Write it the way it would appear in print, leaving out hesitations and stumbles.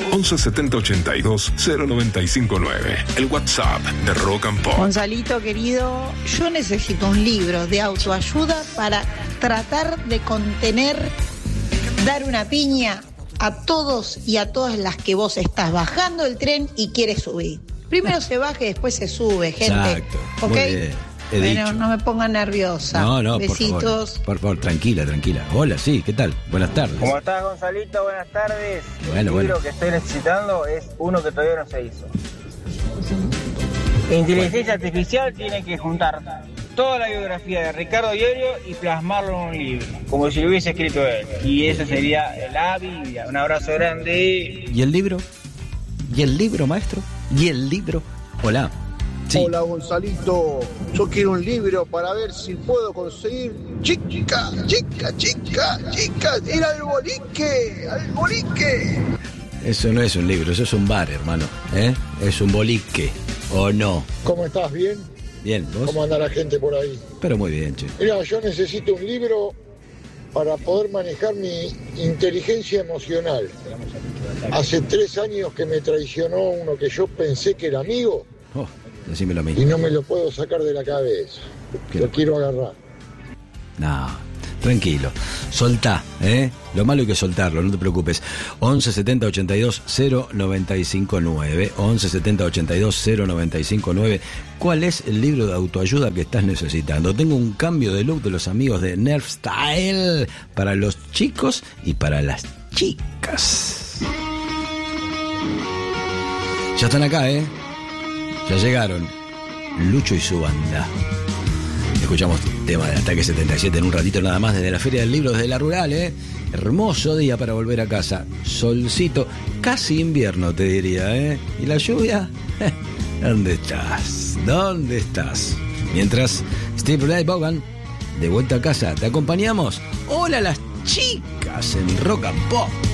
11 70 82 0959. El WhatsApp de Rock and Pop. Gonzalito querido, yo necesito un libro de autoayuda para tratar de contener, dar una piña a todos y a todas las que vos estás bajando el tren y quieres subir. Primero se baja y después se sube, gente. Exacto. ¿Ok? Muy bien. Bueno, no me ponga nerviosa. No, besitos. Por favor, tranquila. Hola, sí, ¿qué tal? Buenas tardes. ¿Cómo estás, Gonzalito? Buenas tardes. Bueno, El libro que estoy necesitando es uno que todavía no se hizo. Inteligencia artificial tiene que juntar toda la biografía de Ricardo Iorio y plasmarlo en un libro, como si lo hubiese escrito él. Y eso sería la Biblia. Un abrazo grande. ¿Y el libro? ¿Y el libro, maestro? ¿Y el libro? Hola. Sí. Hola, Gonzalito. Yo quiero un libro para ver si puedo conseguir chica, ir al bolique. Eso no es un libro, eso es un bar, hermano. Es un bolique, ¿o no? ¿Cómo estás? ¿Bien? Bien, ¿vos? ¿Cómo anda la gente por ahí? Pero muy bien, che. Mira, yo necesito un libro para poder manejar mi inteligencia emocional. Hace 3 años que me traicionó uno que yo pensé que era amigo. Oh, decímelo a mí. Y no me lo puedo sacar de la cabeza. Lo quiero agarrar. No, tranquilo. Soltá, Lo malo hay que soltarlo, no te preocupes. 11 70 82 0959. 11 70 82 0959. ¿Cuál es el libro de autoayuda que estás necesitando? Tengo un cambio de look de los amigos de Nerf Style para los chicos y para las chicas. Ya están acá, Ya llegaron Lucho y su banda. Escuchamos tema de Ataque 77 en un ratito nada más desde la Feria del Libro, desde la Rural, Hermoso día para volver a casa. Solcito, casi invierno te diría, ¿Y la lluvia? ¿Dónde estás? ¿Dónde estás? Mientras, Steve Ray Vaughan, de vuelta a casa, ¿te acompañamos? Hola las chicas en Rock and Pop.